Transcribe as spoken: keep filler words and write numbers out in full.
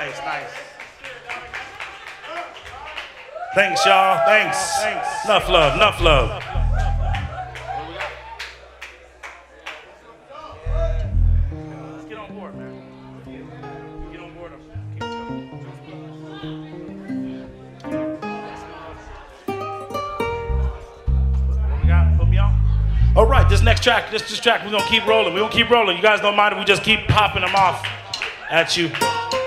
Nice, nice. Thanks, y'all. Thanks. Thanks. Enough love, enough love. Let's get on board, man. Get on board. What we got? Put me on. All right, this next track, this, this track, we're going to keep rolling. We're going to keep rolling. You guys don't mind if we just keep popping them off at you.